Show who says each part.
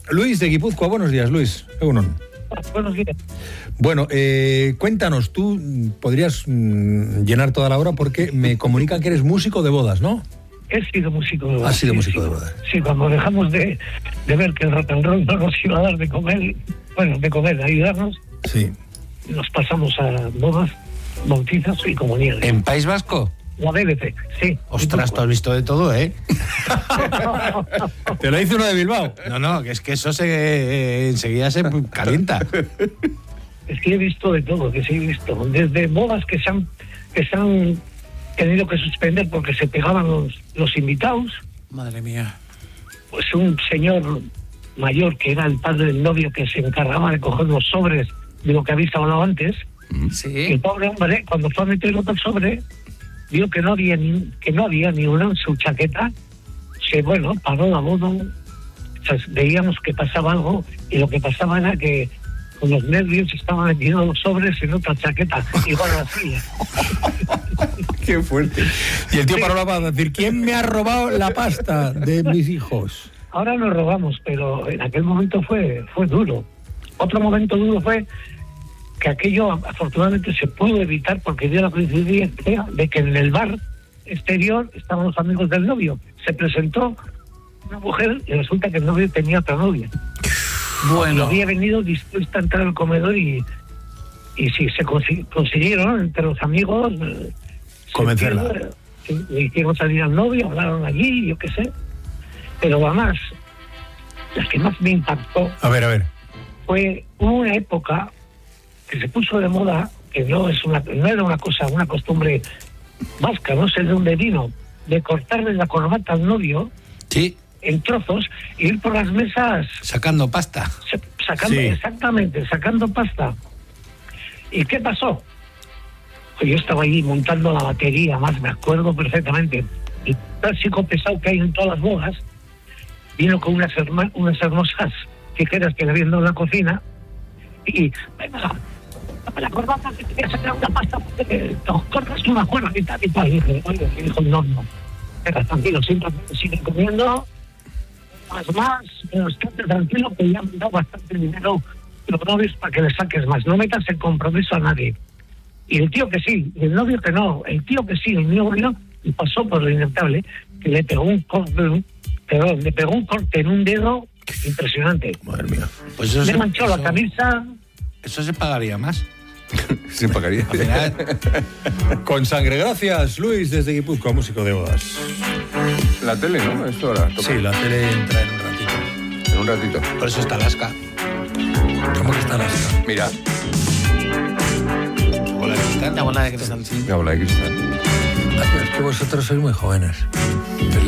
Speaker 1: Luis de Guipúzcoa, buenos días, Luis. Egunon.
Speaker 2: Buenos días.
Speaker 1: Bueno, cuéntanos, tú podrías llenar toda la hora porque me comunican que eres músico de bodas, ¿no?
Speaker 2: He sido músico de bodas.
Speaker 1: Has sido músico de bodas.
Speaker 2: Sí, cuando dejamos de ver que el rock and roll no nos iba a dar de comer, de ayudarnos,
Speaker 1: sí,
Speaker 2: nos pasamos a bodas, bautizos y comuniones.
Speaker 3: ¿En País Vasco?
Speaker 2: La BBC, sí.
Speaker 3: Ostras, tú has visto de todo, ¿eh?
Speaker 1: Te lo dice uno de Bilbao.
Speaker 3: No, que es que eso enseguida se calienta.
Speaker 2: Es que he visto de todo, que sí he visto. Desde bodas que se han tenido que suspender porque se pegaban los invitados.
Speaker 3: Madre mía.
Speaker 2: Pues un señor mayor que era el padre del novio que se encargaba de coger los sobres de lo que habéis hablado antes.
Speaker 3: Sí.
Speaker 2: El pobre hombre, cuando fue a meter otro sobre, vio que no había ni uno en su chaqueta. Paró la boda. O sea, veíamos que pasaba algo y lo que pasaba era que con los nervios estaban metiendo los sobres en otra chaqueta, igual así.
Speaker 1: Qué fuerte. Y el tío paró la paz a decir, ¿quién me ha robado la pasta de mis hijos?
Speaker 2: Ahora nos robamos, pero en aquel momento fue duro. Otro momento duro fue que aquello afortunadamente se pudo evitar porque dio la coincidencia de que en el bar exterior estaban los amigos del novio. Se presentó una mujer y resulta que el novio tenía otra novia.
Speaker 3: Bueno.
Speaker 2: Había venido dispuesta a entrar al comedor y sí, se consiguieron entre los amigos
Speaker 1: convencerla.
Speaker 2: Le hicieron salir al novio, hablaron allí, yo qué sé. Pero además, la que más me impactó...
Speaker 1: A ver.
Speaker 2: Fue una época que se puso de moda, que no era una costumbre vasca, no sé de dónde vino, de cortarle la corbata al novio,
Speaker 3: sí,
Speaker 2: en trozos, e ir por las mesas
Speaker 3: sacando pasta.
Speaker 2: Sacando pasta. ¿Y qué pasó? Pues yo estaba allí montando la batería, más me acuerdo perfectamente. El clásico pesado que hay en todas las bodas vino con unas hermosas tijeras que le habían dado en la cocina y venga, la corbata que te voy a sacar una pasta porque nos cortas una cuerda y tal. Y dije, oye, y dijo, no, venga, tranquilo, sigue comiendo, más, pero estate tranquilo que ya me han dado bastante dinero los novios para que le saques más, no metas en compromiso a nadie. Y el tío que sí, el novio que no, el tío que sí, el novio, y pasó por lo inevitable, que le pegó un corte en un dedo impresionante.
Speaker 1: Madre mía.
Speaker 3: Pues eso
Speaker 2: le manchó la camisa.
Speaker 3: Eso se pagaría más.
Speaker 1: Se pagaría.
Speaker 3: Al final...
Speaker 1: Con sangre. Gracias, Luis, desde Guipúzcoa, músico de bodas.
Speaker 4: La tele, ¿no? Esto ahora toca.
Speaker 1: Sí, la tele entra en un ratito.
Speaker 4: En un ratito.
Speaker 3: Por eso está Alaska.
Speaker 1: ¿Cómo que está Alaska?
Speaker 4: Mira.
Speaker 3: La bola de cristal, sí.
Speaker 4: La bola de cristal.
Speaker 1: Es que vosotros sois muy jóvenes.